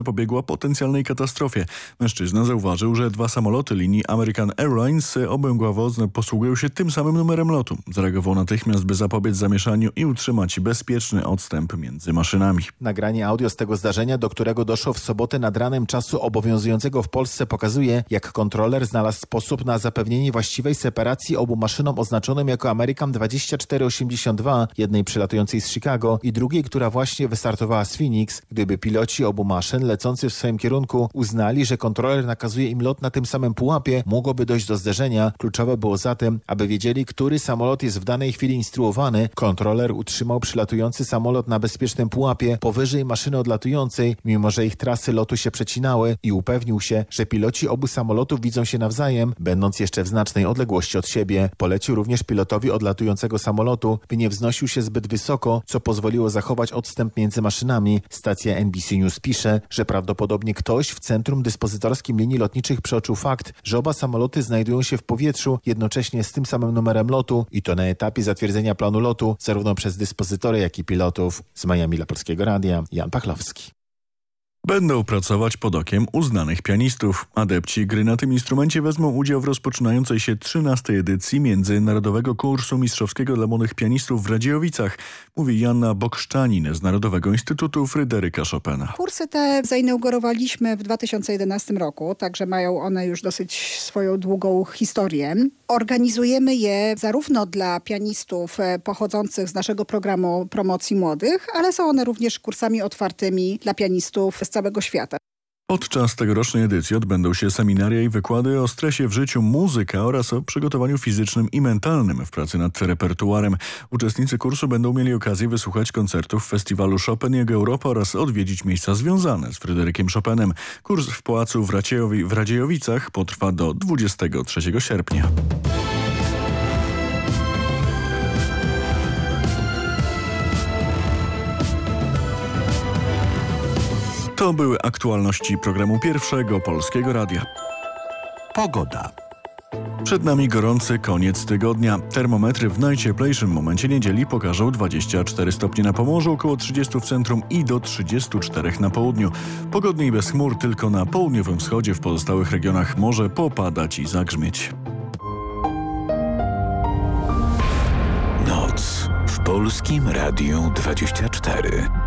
zapobiegła potencjalnej katastrofie. Mężczyzna zauważył, że 2 samoloty linii American Airlines obłędławo posługują się tym samym numerem lotu. Zareagował natychmiast, by zapobiec zamieszaniu i utrzymać bezpieczny odstęp między maszynami. Nagranie audio z tego zdarzenia, do którego doszło w sobotę nad ranem czasu obowiązującego w Polsce, pokazuje, jak kontroler znalazł sposób na zapewnienie właściwej separacji obu maszynom oznaczonym jako American 2482, jednej przylatującej z Chicago i drugiej, która właśnie wystartowała z Phoenix. Gdyby piloci obu maszyn lecący w swoim kierunku uznali, że kontroler nakazuje im lot na tym samym pułapie, mogłoby dojść do zderzenia. Kluczowe było zatem, aby wiedzieli, który samolot jest w danej chwili instruowany. Kontroler utrzymał przylatujący samolot na bezpiecznym pułapie powyżej maszyny odlatującej, mimo że ich trasy lotu się przecinały, i upewnił się, że piloci obu samolotów widzą się nawzajem, będąc jeszcze w znacznej odległości od siebie. Polecił również pilotowi odlatującego samolotu, by nie wznosił się zbyt wysoko, co pozwoliło zachować odstęp między maszynami. Stacja NBC News pisze, że prawdopodobnie ktoś w centrum dyspozytorskim linii lotniczych przeoczył fakt, że oba samoloty znajdują się w powietrzu jednocześnie z tym samym numerem lotu, i to na etapie zatwierdzenia planu lotu zarówno przez dyspozytory, jak i pilotów. Z Miami dla Polskiego Radia, Jan Pachlowski. Będą pracować pod okiem uznanych pianistów. Adepci gry na tym instrumencie wezmą udział w rozpoczynającej się 13. edycji Międzynarodowego Kursu Mistrzowskiego dla Młodych Pianistów w Radziejowicach, mówi Joanna Bokszczanin z Narodowego Instytutu Fryderyka Chopina. Kursy te zainaugurowaliśmy w 2011 roku, także mają one już dosyć swoją długą historię. Organizujemy je zarówno dla pianistów pochodzących z naszego programu promocji młodych, ale są one również kursami otwartymi dla pianistów z całego świata. Podczas tegorocznej edycji odbędą się seminaria i wykłady o stresie w życiu, muzyka oraz o przygotowaniu fizycznym i mentalnym w pracy nad repertuarem. Uczestnicy kursu będą mieli okazję wysłuchać koncertów festiwalu Chopin i jego Europa oraz odwiedzić miejsca związane z Fryderykiem Chopinem. Kurs w Pałacu w Radziejowicach potrwa do 23 sierpnia. To były aktualności programu Pierwszego Polskiego Radia. Pogoda. Przed nami gorący koniec tygodnia. Termometry w najcieplejszym momencie niedzieli pokażą 24 stopnie na Pomorzu, około 30 w centrum i do 34 na południu. Pogodnie i bez chmur, tylko na południowym wschodzie, w pozostałych regionach może popadać i zagrzmieć. Noc w Polskim Radiu 24.